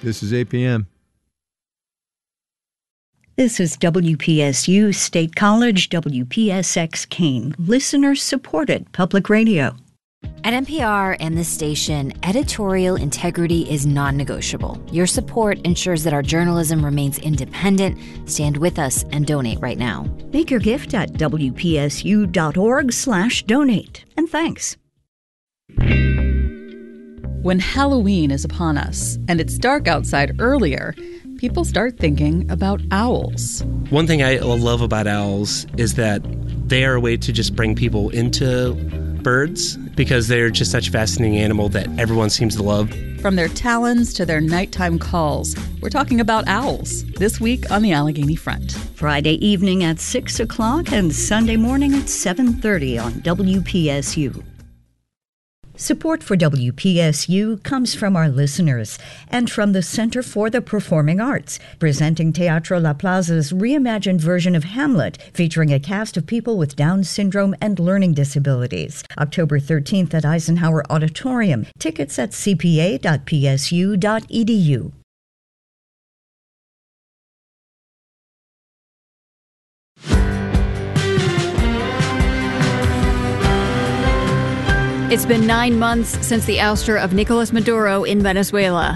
This is APM. This is WPSU State College, WPSX Keene, listener-supported public radio. At NPR and this station, editorial integrity is non-negotiable. Your support ensures that our journalism remains independent. Stand with us and donate right now. Make your gift at wpsu.org/donate. And thanks. When Halloween is upon us and it's dark outside earlier, people start thinking about owls. One thing I love about owls is that they are a way to just bring people into birds because they're just such a fascinating animal that everyone seems to love. From their talons to their nighttime calls, we're talking about owls this week on the Allegheny Front. Friday evening at 6 o'clock and Sunday morning at 7:30 on WPSU. Support for WPSU comes from our listeners and from the Center for the Performing Arts, presenting Teatro La Plaza's reimagined version of Hamlet, featuring a cast of people with Down syndrome and learning disabilities. October 13th at Eisenhower Auditorium. Tickets at cpa.psu.edu. It's been 9 months since the ouster of Nicolas Maduro in Venezuela.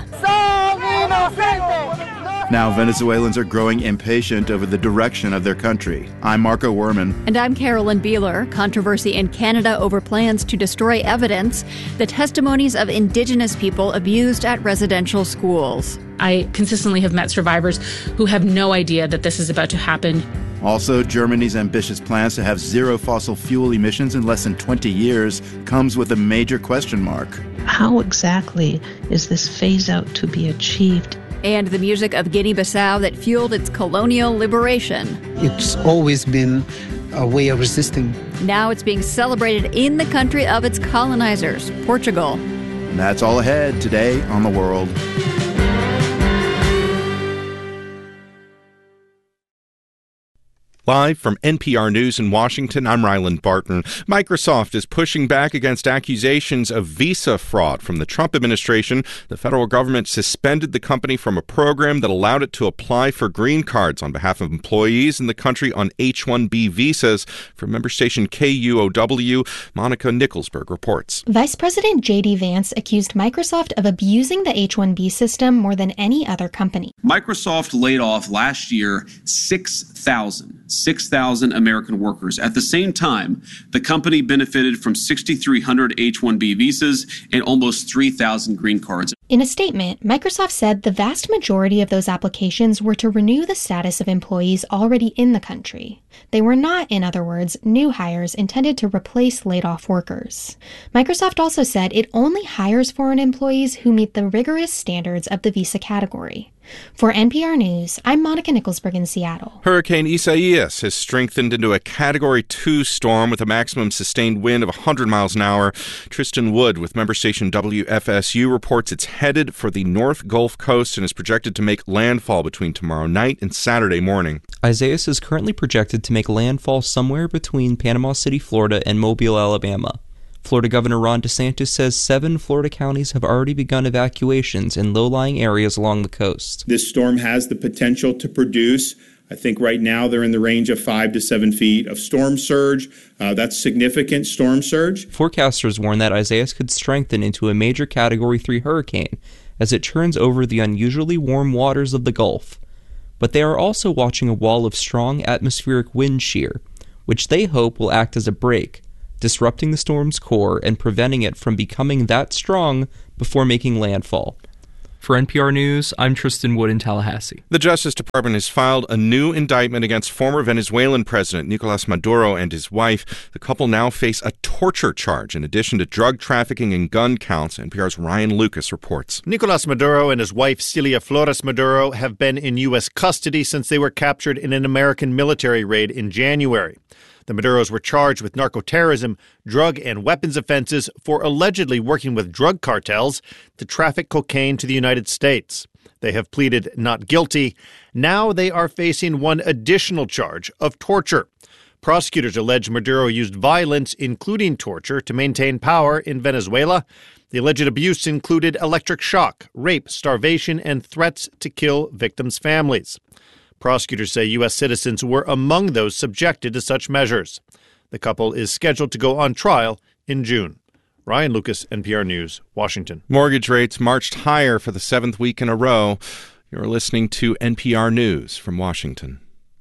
Now Venezuelans are growing impatient over the direction of their country. I'm Marco Werman. And I'm Carolyn Beeler. Controversy in Canada over plans to destroy evidence, the testimonies of Indigenous people abused at residential schools. I consistently have met survivors who have no idea that this is about to happen. Also, Germany's ambitious plans to have zero fossil fuel emissions in less than 20 years comes with a major question mark. How exactly is this phase-out to be achieved? And the music of Guinea-Bissau that fueled its colonial liberation. It's always been a way of resisting. Now it's being celebrated in the country of its colonizers, Portugal. And that's all ahead today on The World. Live from NPR News in Washington, I'm Ryland Barton. Microsoft is pushing back against accusations of visa fraud from the Trump administration. The federal government suspended the company from a program that allowed it to apply for green cards on behalf of employees in the country on H-1B visas. From member station KUOW, Monica Nicholsberg reports. Vice President J.D. Vance accused Microsoft of abusing the H-1B system more than any other company. Microsoft laid off last year 6,000 American workers. At the same time, the company benefited from 6,300 H-1B visas and almost 3,000 green cards. In a statement, Microsoft said the vast majority of those applications were to renew the status of employees already in the country. They were not, in other words, new hires intended to replace laid-off workers. Microsoft also said it only hires foreign employees who meet the rigorous standards of the visa category. For NPR News, I'm Monica Nicholsberg in Seattle. Hurricane Isaias has strengthened into a Category 2 storm with a maximum sustained wind of 100 miles an hour. Tristan Wood with member station WFSU reports it's headed for the North Gulf Coast and is projected to make landfall between tomorrow night and Saturday morning. Isaias is currently projected to make landfall somewhere between Panama City, Florida, and Mobile, Alabama. Florida Governor Ron DeSantis says 7 Florida counties have already begun evacuations in low-lying areas along the coast. This storm has the potential to produce, I think right now they're in the range of 5 to 7 feet of storm surge. That's significant storm surge. Forecasters warn that Isaias could strengthen into a major Category 3 hurricane as it churns over the unusually warm waters of the Gulf. But they are also watching a wall of strong atmospheric wind shear, which they hope will act as a brake, disrupting the storm's core and preventing it from becoming that strong before making landfall. For NPR News, I'm Tristan Wood in Tallahassee. The Justice Department has filed a new indictment against former Venezuelan President Nicolas Maduro and his wife. The couple now face a torture charge in addition to drug trafficking and gun counts. NPR's Ryan Lucas reports. Nicolas Maduro and his wife Celia Flores Maduro have been in U.S. custody since they were captured in an American military raid in January. The Maduros were charged with narcoterrorism, drug and weapons offenses for allegedly working with drug cartels to traffic cocaine to the United States. They have pleaded not guilty. Now they are facing one additional charge of torture. Prosecutors allege Maduro used violence, including torture, to maintain power in Venezuela. The alleged abuse included electric shock, rape, starvation, and threats to kill victims' families. Prosecutors say U.S. citizens were among those subjected to such measures. The couple is scheduled to go on trial in June. Ryan Lucas, NPR News, Washington. Mortgage rates marched higher for the 7th week in a row. You're listening to NPR News from Washington.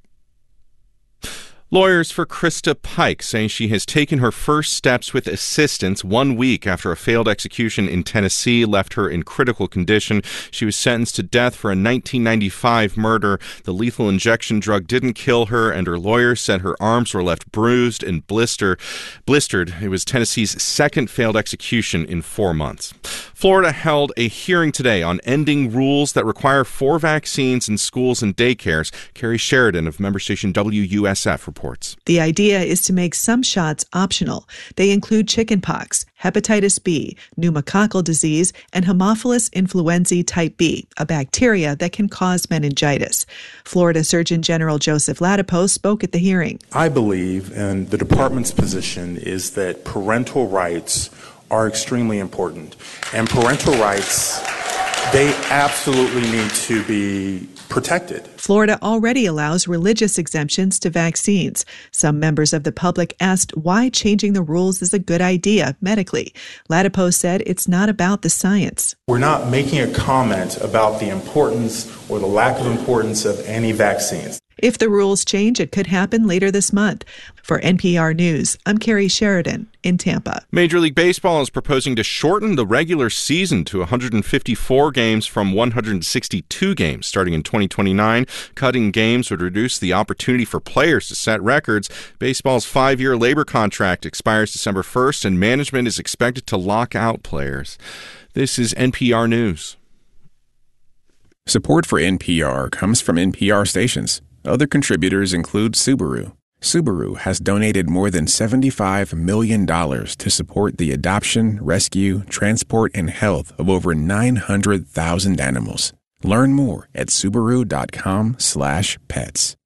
Lawyers for Krista Pike say she has taken her first steps with assistance 1 week after a failed execution in Tennessee left her in critical condition. She was sentenced to death for a 1995 murder. The lethal injection drug didn't kill her, and her lawyers said her arms were left bruised and blistered. It was Tennessee's second failed execution in 4 months. Florida held a hearing today on ending rules that require 4 vaccines in schools and daycares. Carrie Sheridan of member station WUSF reports. The idea is to make some shots optional. They include chickenpox, hepatitis B, pneumococcal disease, and Haemophilus influenzae type B, a bacteria that can cause meningitis. Florida Surgeon General Joseph Ladapo spoke at the hearing. I believe, and the department's position is that parental rights are extremely important. And parental rights, they absolutely need to be protected. Florida already allows religious exemptions to vaccines. Some members of the public asked why changing the rules is a good idea medically. Ladapo said it's not about the science. We're not making a comment about the importance or the lack of importance of any vaccines. If the rules change, it could happen later this month. For NPR News, I'm Carrie Sheridan in Tampa. Major League Baseball is proposing to shorten the regular season to 154 games from 162 games starting in 2029. Cutting games would reduce the opportunity for players to set records. Baseball's 5-year labor contract expires December 1st, and management is expected to lock out players. This is NPR News. Support for NPR comes from NPR stations. Other contributors include Subaru. Subaru has donated more than $75 million to support the adoption, rescue, transport, and health of over 900,000 animals. Learn more at Subaru.com/pets.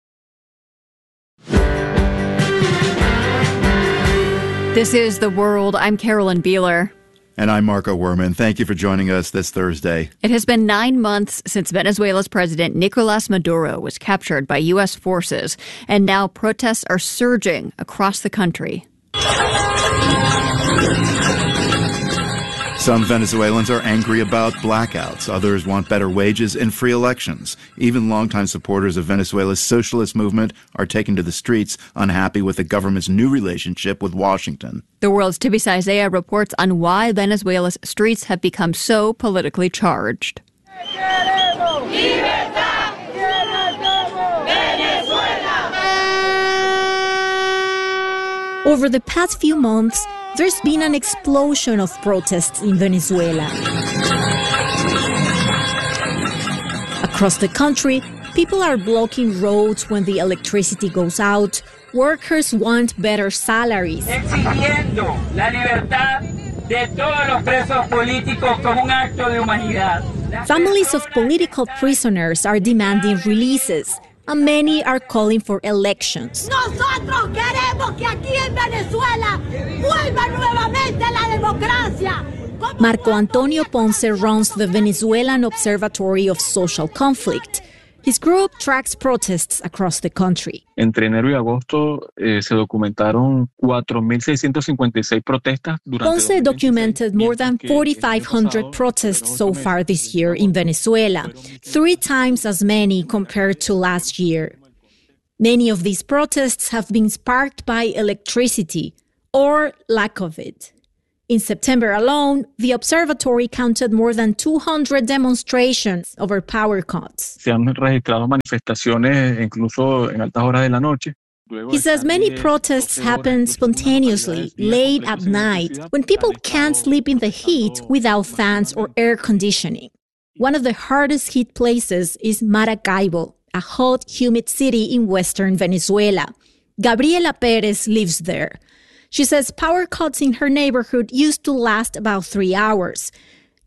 This is The World. I'm Carolyn Beeler. And I'm Marco Werman. Thank you for joining us this Thursday. It has been 9 months since Venezuela's president Nicolas Maduro was captured by U.S. forces, and now protests are surging across the country. Some Venezuelans are angry about blackouts. Others want better wages and free elections. Even longtime supporters of Venezuela's socialist movement are taken to the streets, unhappy with the government's new relationship with Washington. The World's Tibisay Isaiah reports on why Venezuela's streets have become so politically charged. Over the past few months, there's been an explosion of protests in Venezuela. Across the country, people are blocking roads when the electricity goes out. Workers want better salaries. Exigiendo la libertad de todos los presos políticos como un acto de humanidad. Families of political prisoners are demanding releases, and many are calling for elections. Nosotros queremos que aquí en Venezuela vuelva nuevamente la democracia. Marco Antonio Ponce runs the Venezuelan Observatory of Social Conflict. His group tracks protests across the country. Entre enero y agosto se documentaron 4,656 protestas. Ponce documented more than 4,500 protests so far this year in Venezuela, 3 times as many compared to last year. Many of these protests have been sparked by electricity or lack of it. In September alone, the observatory counted more than 200 demonstrations over power cuts. Se han registrado manifestaciones incluso en altas horas de la noche. He says many protests happen spontaneously, late at night, when people can't sleep in the heat without fans or air conditioning. One of the hardest hit places is Maracaibo, a hot, humid city in western Venezuela. Gabriela Perez lives there. She says power cuts in her neighborhood used to last about 3 hours.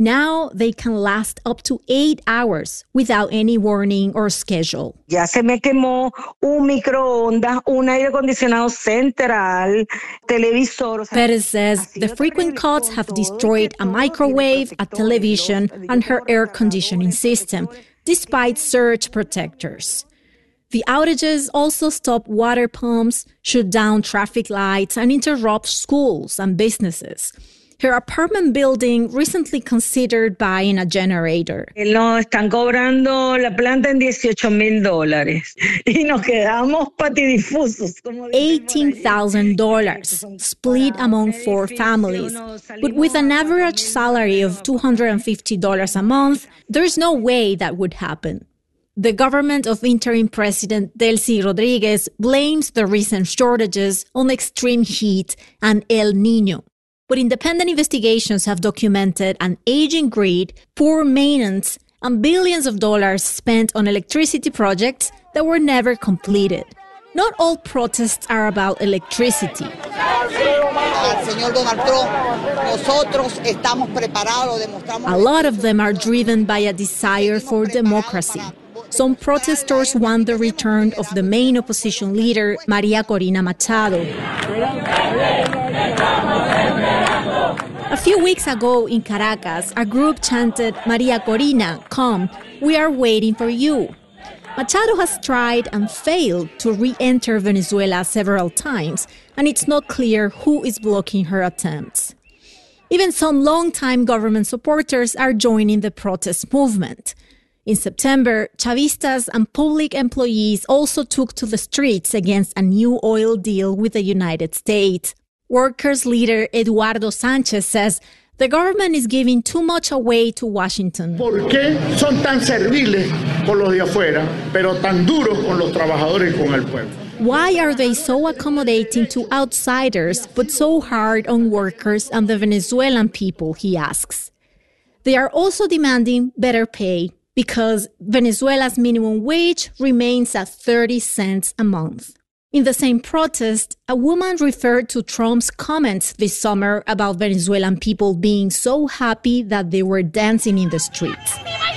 Now they can last up to 8 hours without any warning or schedule. Ya se me quemó un microondas, un aire acondicionado central, televisor. Perez says the frequent cuts have destroyed a microwave, a television, and her air conditioning system, despite surge protectors. The outages also stop water pumps, shut down traffic lights, and interrupt schools and businesses. Her apartment building recently considered buying a generator. Nos están cobrando la planta en $18,000 y nos quedamos patidifusos. $18,000 split among 4 families. But with an average salary of $250 a month, there's no way that would happen. The government of interim President Delcy Rodriguez blames the recent shortages on extreme heat and El Niño. But independent investigations have documented an aging grid, poor maintenance, and billions of dollars spent on electricity projects that were never completed. Not all protests are about electricity. A lot of them are driven by a desire for democracy. Some protesters want the return of the main opposition leader, Maria Corina Machado. A few weeks ago in Caracas, a group chanted, "Maria Corina, come, we are waiting for you." Machado has tried and failed to re-enter Venezuela several times, and it's not clear who is blocking her attempts. Even some longtime government supporters are joining the protest movement. In September, Chavistas and public employees also took to the streets against a new oil deal with the United States. Workers leader Eduardo Sanchez says the government is giving too much away to Washington. ¿Por qué son tan serviles con los de afuera, pero tan duros con los trabajadores y con el pueblo? Why are they so accommodating to outsiders but so hard on workers and the Venezuelan people, he asks. They are also demanding better pay because Venezuela's minimum wage remains at 30 cents a month. In the same protest, a woman referred to Trump's comments this summer about Venezuelan people being so happy that they were dancing in the streets.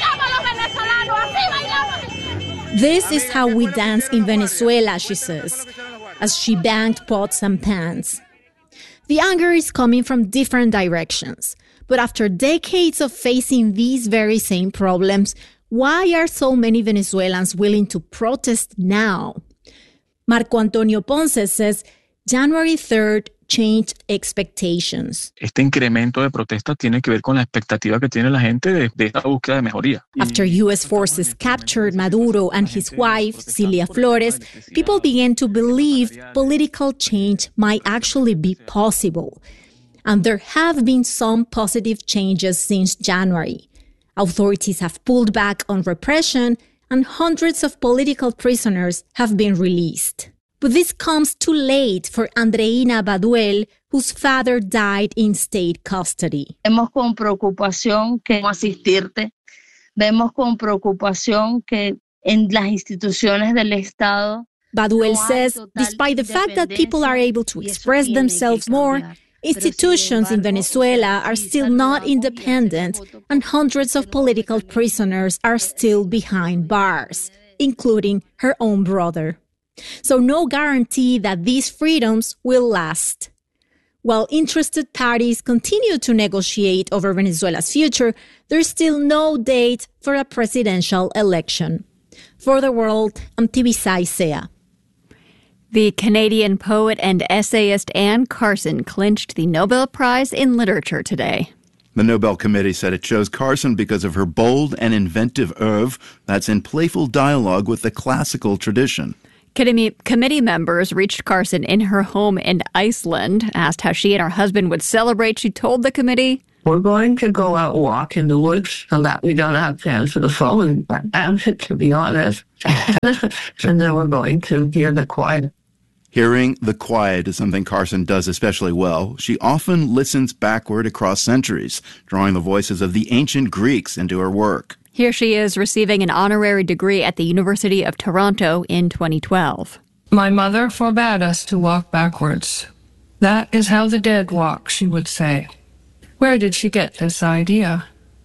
This is how we dance in Venezuela, she says, as she banged pots and pans. The anger is coming from different directions. But after decades of facing these very same problems, why are so many Venezuelans willing to protest now? Marco Antonio Ponce says January 3rd changed expectations. Este incremento de protestas tiene que ver con la expectativa que tiene la gente de esta búsqueda de mejoría. After U.S. forces captured Maduro and his wife, Cilia Flores, people began to believe political change might actually be possible. And there have been some positive changes since January. Authorities have pulled back on repression, and hundreds of political prisoners have been released. But this comes too late for Andreina Baduel, whose father died in state custody. Vemos con preocupación que no asistirte. Vemos con preocupación que en las instituciones del Estado. Baduel says, despite the fact that people are able to express themselves more, institutions in Venezuela are still not independent, and hundreds of political prisoners are still behind bars, including her own brother. So no guarantee that these freedoms will last. While interested parties continue to negotiate over Venezuela's future, there's still no date for a presidential election. For The World, I'm Tibisay Isea. The Canadian poet and essayist Anne Carson clinched the Nobel Prize in Literature today. The Nobel Committee said it chose Carson because of her bold and inventive oeuvre that's in playful dialogue with the classical tradition. Committee members reached Carson in her home in Iceland, asked how she and her husband would celebrate. She told the committee, "We're going to go out and walk in the woods so that we don't have to answer the phone, to be honest. And then we're going to hear the quiet." Hearing the quiet is something Carson does especially well. She often listens backward across centuries, drawing the voices of the ancient Greeks into her work. Here she is receiving an honorary degree at the University of Toronto in 2012. "My mother forbade us to walk backwards. That is how the dead walk," she would say. Where did she get this idea?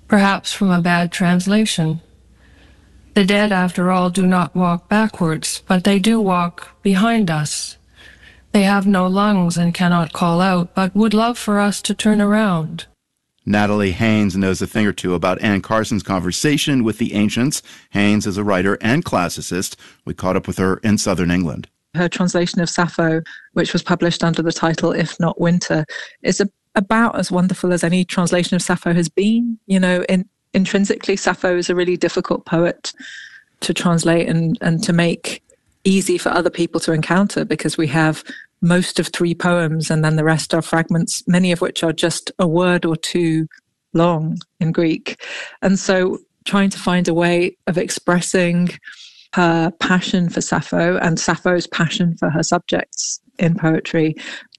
perhaps from a bad translation. The dead, after all, do not walk backwards, but they do walk behind us. They have no lungs and cannot call out, but would love for us to turn around. Natalie Haynes knows a thing or two about Anne Carson's conversation with the ancients. Haynes is a writer and classicist. We caught up with her in southern England. Her translation of Sappho, which was published under the title If Not Winter, is about as wonderful as any translation of Sappho has been. You know, intrinsically, Sappho is a really difficult poet to translate and to make easy for other people to encounter, because we have most of 3 poems and then the rest are fragments, many of which are just a word or two long in Greek. And so trying to find a way of expressing her passion for Sappho and Sappho's passion for her subjects in poetry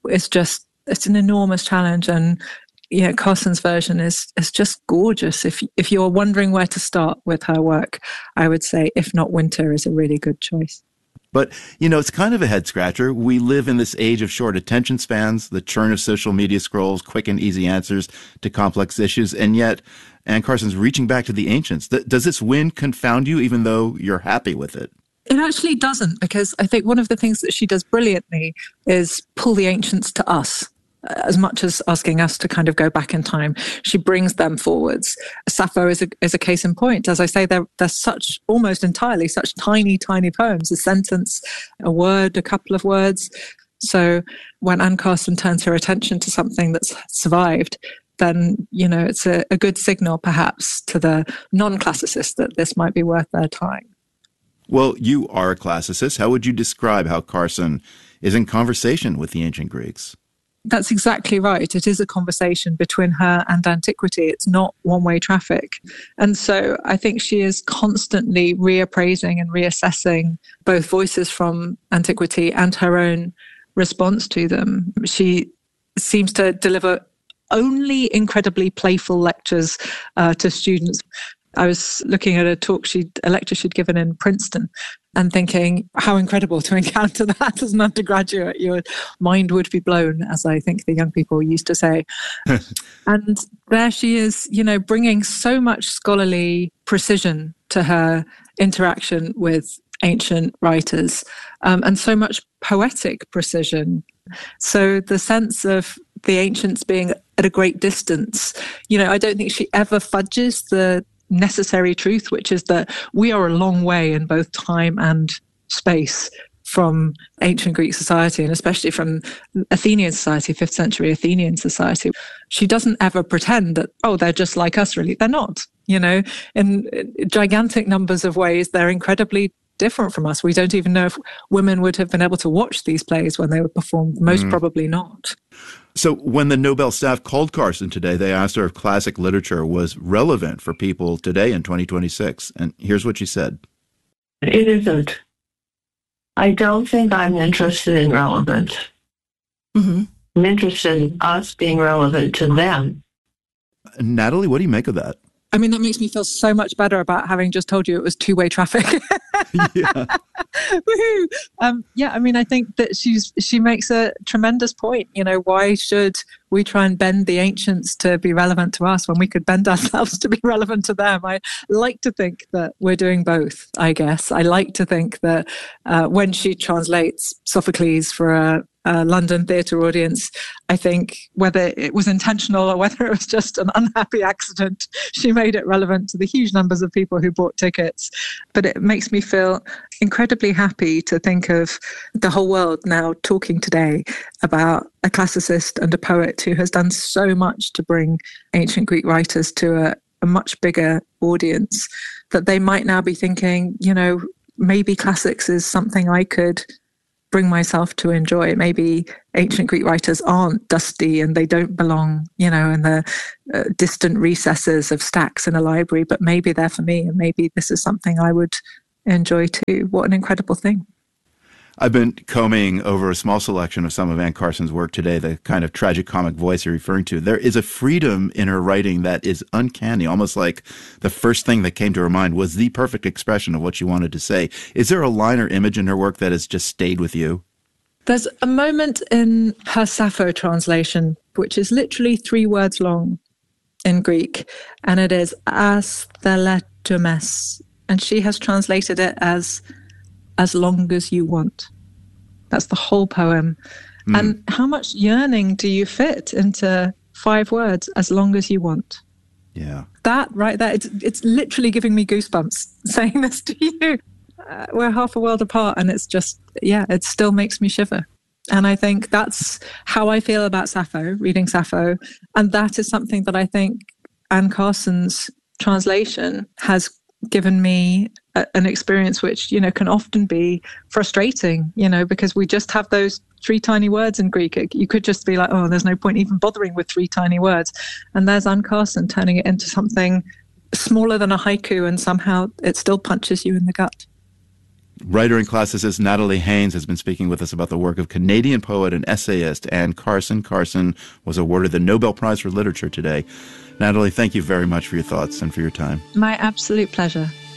it's an enormous challenge. And Carson's version is just gorgeous. If you're wondering where to start with her work, I would say If Not Winter is a really good choice. But, it's kind of a head scratcher. We live in this age of short attention spans, the churn of social media scrolls, quick and easy answers to complex issues. And yet Anne Carson's reaching back to the ancients. Does this win confound you, even though you're happy with it? It actually doesn't, because I think one of the things that she does brilliantly is pull the ancients to us. As much as asking us to kind of go back in time, she brings them forwards. Sappho is a case in point. As I say, they're such almost entirely such tiny, tiny poems, a sentence, a word, a couple of words. So when Anne Carson turns her attention to something that's survived, then, it's a good signal perhaps to the non-classicists that this might be worth their time. Well, you are a classicist. How would you describe how Carson is in conversation with the ancient Greeks? That's exactly right. It is a conversation between her and antiquity. It's not one-way traffic. And so I think she is constantly reappraising and reassessing both voices from antiquity and her own response to them. She seems to deliver only incredibly playful lectures to students. I was looking at a lecture she'd given in Princeton and thinking how incredible to encounter that as an undergraduate. Your mind would be blown, as I think the young people used to say. And there she is, bringing so much scholarly precision to her interaction with ancient writers, and so much poetic precision. So the sense of the ancients being at a great distance, I don't think she ever fudges the necessary truth, which is that we are a long way in both time and space from ancient Greek society, and especially from Athenian society, 5th century Athenian society. She doesn't ever pretend that, they're just like us, really. They're not, in gigantic numbers of ways. They're incredibly different from us. We don't even know if women would have been able to watch these plays when they were performed. Most probably not. So when the Nobel staff called Carson today, they asked her if classic literature was relevant for people today in 2026. And here's what she said. It isn't. I don't think I'm interested in relevance. Mm-hmm. I'm interested in us being relevant to them. Natalie, what do you make of that? I mean, that makes me feel so much better about having just told you it was two-way traffic. Yeah. Woohoo! I think that she makes a tremendous point. Why should we try and bend the ancients to be relevant to us when we could bend ourselves to be relevant to them? I like to think that we're doing both, I guess. I like to think that when she translates Sophocles for a London theatre audience, I think whether it was intentional or whether it was just an unhappy accident, she made it relevant to the huge numbers of people who bought tickets. But it makes me feel incredibly happy to think of the whole world now talking today about a classicist and a poet who has done so much to bring ancient Greek writers to a much bigger audience, that they might now be thinking, maybe classics is something I could bring myself to enjoy. Maybe ancient Greek writers aren't dusty and they don't belong, in the distant recesses of stacks in a library, but maybe they're for me, and maybe this is something I would enjoy too. What an incredible thing. I've been combing over a small selection of some of Anne Carson's work today, the kind of tragicomic voice you're referring to. There is a freedom in her writing that is uncanny, almost like the first thing that came to her mind was the perfect expression of what she wanted to say. Is there a line or image in her work that has just stayed with you? There's a moment in her Sappho translation, which is literally 3 words long, in Greek, and it is astheletumes, and she has translated it as long as you want. That's the whole poem. And how much yearning do you fit into 5 words, as long as you want? Yeah. That right there, it's literally giving me goosebumps saying this to you. We're half a world apart, and it's just, it still makes me shiver. And I think that's how I feel about Sappho, reading Sappho. And that is something that I think Anne Carson's translation has given me an experience which, can often be frustrating, because we just have those 3 tiny words in Greek. You could just be like, oh, there's no point even bothering with 3 tiny words. And there's Anne Carson turning it into something smaller than a haiku, and somehow it still punches you in the gut. Writer and classicist Natalie Haynes has been speaking with us about the work of Canadian poet and essayist Anne Carson. Carson was awarded the Nobel Prize for Literature today. Natalie, thank you very much for your thoughts and for your time. My absolute pleasure.